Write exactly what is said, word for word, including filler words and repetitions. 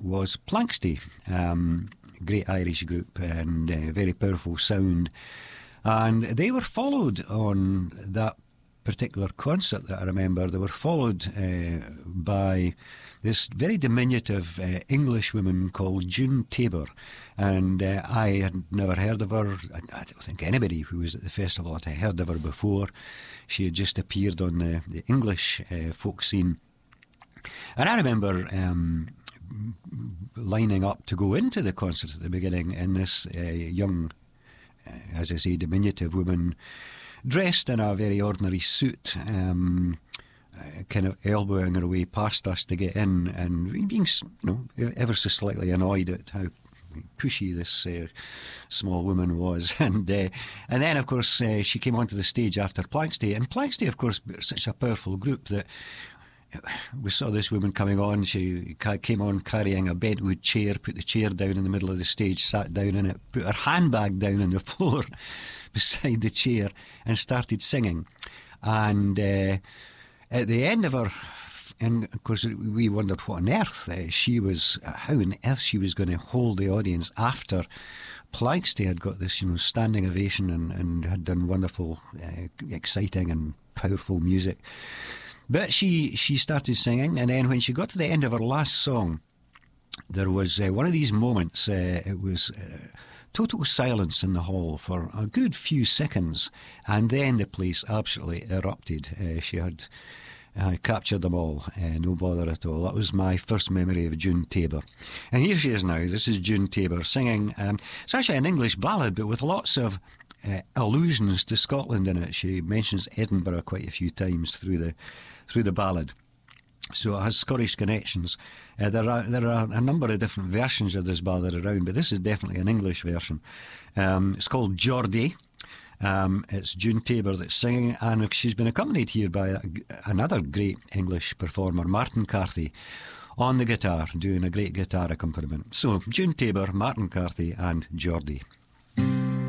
was Planxty, um, great Irish group and uh, very powerful sound. And they were followed on that particular concert that I remember. They were followed uh, by this very diminutive uh, English woman called June Tabor. And uh, I had never heard of her. I, I don't think anybody who was at the festival had heard of her before. She had just appeared on the, the English uh, folk scene. And I remember um, lining up to go into the concert at the beginning, and this uh, young, uh, as I say, diminutive woman, dressed in a very ordinary suit, um, uh, kind of elbowing her way past us to get in, and being, you know, ever so slightly annoyed at how pushy this uh, small woman was. And uh, and then, of course, uh, she came onto the stage after Planxty, and Planxty, of course, such a powerful group that we saw this woman coming on. She came on carrying a bentwood chair, put the chair down in the middle of the stage, sat down in it, put her handbag down on the floor beside the chair and started singing. And uh, at the end of her, and of course we wondered what on earth uh, she was, how on earth she was going to hold the audience after Planxty had got this, you know, standing ovation and, and had done wonderful, uh, exciting and powerful music. But she, she started singing, and then when she got to the end of her last song, there was uh, one of these moments. Uh, it was uh, total silence in the hall for a good few seconds, and then the place absolutely erupted. Uh, she had uh, captured them all, uh, no bother at all. That was my first memory of June Tabor. And here she is now. This is June Tabor singing. Um, it's actually an English ballad, but with lots of uh, allusions to Scotland in it. She mentions Edinburgh quite a few times through the through the ballad. So it has Scottish connections. Uh, there are there are a number of different versions of this ballad around, but this is definitely an English version. Um, it's called Geordie. Um, it's June Tabor that's singing, and she's been accompanied here by a, another great English performer, Martin Carthy, on the guitar, doing a great guitar accompaniment. So June Tabor, Martin Carthy and Geordie.